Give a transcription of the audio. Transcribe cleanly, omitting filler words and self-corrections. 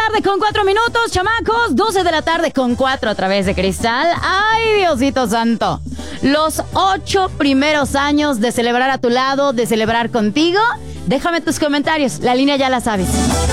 tarde con 4 minutos, chamacos. 12 de la tarde con 4 a través de Cristal. ¡Ay, Diosito santo! Los 8 primeros años de celebrar a tu lado, de celebrar contigo. Déjame tus comentarios. La línea ya la sabes.